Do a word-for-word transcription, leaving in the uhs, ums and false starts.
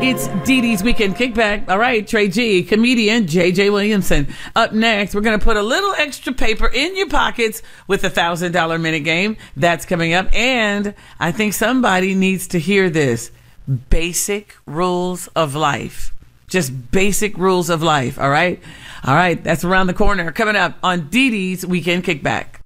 It's Dee Dee's Weekend Kickback. All right, Trey G, comedian J J Williamson. Up next, we're going to put a little extra paper in your pockets with the one thousand dollars minute game. That's coming up. And I think somebody needs to hear this. Basic rules of life. Just basic rules of life. All right? All right, that's around the corner. Coming up on Dee Dee's Weekend Kickback.